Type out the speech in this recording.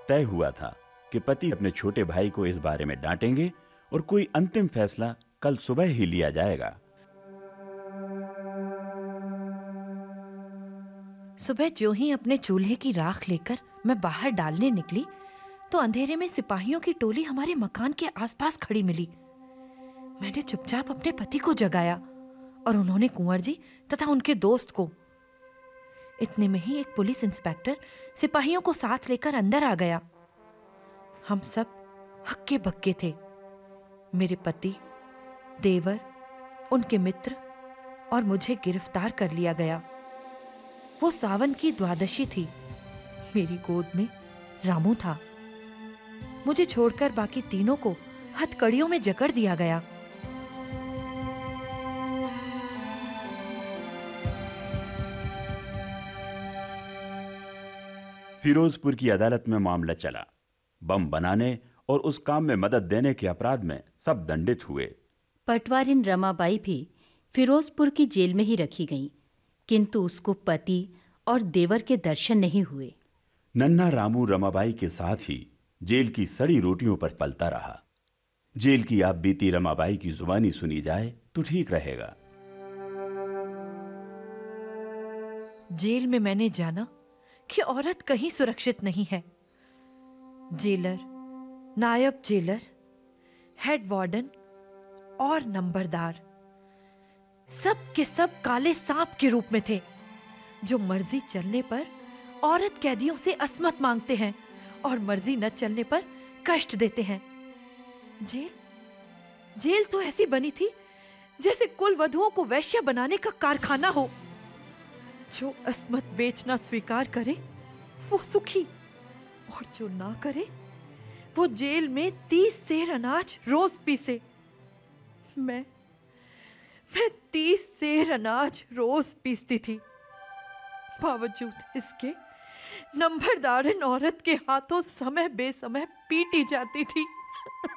तय हुआ था कि पति अपने छोटे भाई को इस बारे में डांटेंगे और कोई अंतिम फैसला कल सुबह ही लिया जाएगा। सुबह जो ही अपने चूल्हे की राख लेकर मैं बाहर डालने निकली तो अंधेरे में सिपाहियों की टोली हमारे मकान के आसपास खड़ी मिली। मैंने चुपचाप अपने पति को जगाया और उन्होंने कुंवर जी तथा उनके दोस्त को। इतने में ही एक पुलिस इंस्पेक्टर सिपाहियों को साथ लेकर अंदर आ गया। हम सब हक्के बक्के थे। मेरे पति, देवर, उनके मित्र और मुझे गिरफ्तार कर लिया गया। वो सावन की द्वादशी थी। मेरी गोद में रामू था। मुझे छोड़कर बाकी तीनों को हथकड़ियों में जकड़ दिया गया। फिरोजपुर की अदालत में मामला चला। बम बनाने और उस काम में मदद देने के अपराध में सब दंडित हुए। पटवारिन रमाबाई भी फिरोजपुर की जेल में ही रखी गई, किंतु उसको पति और देवर के दर्शन नहीं हुए। नन्हा रामू रमाबाई के साथ ही जेल की सड़ी रोटियों पर पलता रहा। जेल की आप बीती रमाबाई की जुबानी सुनी जाए तो ठीक रहेगा। जेल में मैंने जाना कि औरत कहीं सुरक्षित नहीं है। जेलर, नायब जेलर, हेड वार्डन और नंबरदार सब के सब काले सांप के रूप में थे, जो मर्जी चलने पर औरत कैदियों से असमत मांगते हैं और मर्जी न चलने पर कष्ट देते हैं। जेल तो ऐसी बनी थी जैसे कुल वधुओं को वैश्य बनाने का कारखाना हो। जो असमत बेचना स्वीकार करे वो सुखी, और जो ना करे वो जेल में 30 सेर अनाज रोज पीसे। मैं 30 सेर अनाज रोज पीसती थी। बावजूद इसके नंबरदारिन औरत के हाथों समय बेसमय पीटी जाती थी।